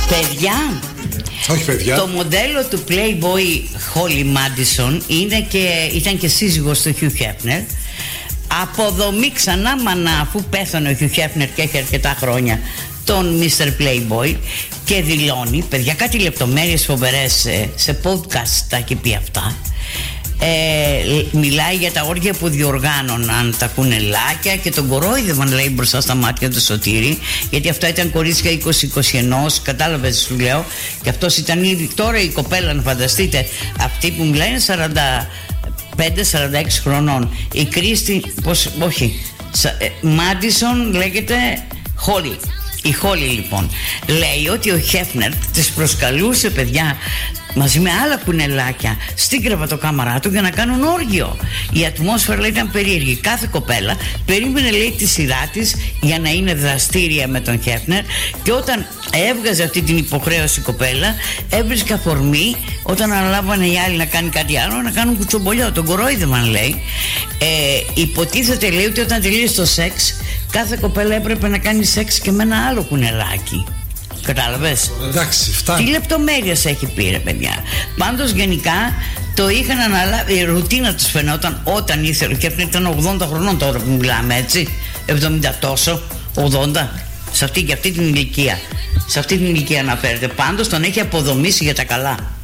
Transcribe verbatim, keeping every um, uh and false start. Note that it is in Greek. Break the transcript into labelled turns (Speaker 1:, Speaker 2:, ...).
Speaker 1: Παιδιά,
Speaker 2: όχι παιδιά.
Speaker 1: Το μοντέλο του Playboy Holly Madison είναι και, ήταν και σύζυγος του Hugh Hefner. Αποδομή ξανά μανά, αφού πέθανε ο Hugh Hefner και έχει αρκετά χρόνια, τον μίστερ Playboy, και δηλώνει, παιδιά, κάτι λεπτομέρειες φοβερές, σε, σε podcast τα έχει πει αυτά. Ε, μιλάει για τα όργια που διοργάνωναν τα κουνελάκια και τον κορόιδευαν, λέει, μπροστά στα μάτια του Σωτήρη, γιατί αυτά ήταν κορίτσια είκοσι είκοσι ένα, κατάλαβες, σου λέω, και αυτός ήταν ήδη τώρα η κοπέλα, να φανταστείτε, αυτή που μιλάει είναι σαράντα πέντε σαράντα έξι χρονών. Η Κρίστη, πως, όχι, Μάντισον λέγεται, Χόλι. Η Χόλι λοιπόν λέει ότι ο Χέφνερ της προσκαλούσε, παιδιά, μαζί με άλλα κουνελάκια στην κρεβατοκάμαρά του για να κάνουν όργιο. Η ατμόσφαιρα, λέει, ήταν περίεργη. Κάθε κοπέλα περίμενε, λέει, τη σειρά της για να είναι δραστήρια με τον Χέφνερ, και όταν έβγαζε αυτή την υποχρέωση η κοπέλα, έβρισκε αφορμή, όταν αναλάβανε οι άλλοι να κάνει κάτι άλλο, να κάνουν κουτσομπολιό. Τον κορόιδευαν, λέει. ε, Υποτίθεται, λέει, ότι όταν τελείωσε το σεξ, κάθε κοπέλα έπρεπε να κάνει σεξ και με ένα άλλο κουνελάκι. Κατάλαβες?
Speaker 2: Εντάξει, φτάνει.
Speaker 1: Τι λεπτομέρειες έχει πει, ρε παιδιά. Πάντως γενικά το είχαν αναλάβει, η ρουτίνα τους φαινόταν όταν ήθελε. Και αυτό ήταν ογδόντα χρονών τώρα που μιλάμε, έτσι. εβδομήντα τόσο, ογδόντα. Σε αυτή και αυτή την ηλικία. Σε αυτή την ηλικία αναφέρεται. Πάντως τον έχει αποδομήσει για τα καλά.